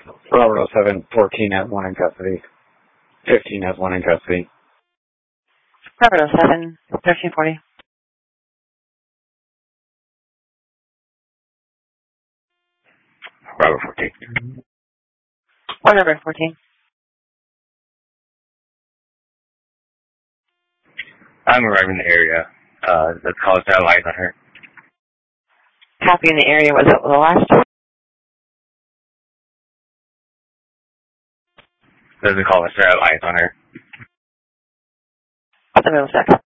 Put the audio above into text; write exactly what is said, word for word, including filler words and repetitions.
Bravo seven, fourteen has one in custody. fifteen has one in custody. Bravo seven, thirteen forty. Bravo fourteen. One number fourteen. I'm arriving in the area. Uh, let's call us out eyes on her. Copy in the area. Was it the last? Doesn't call us out eyes on her. What's the middle step?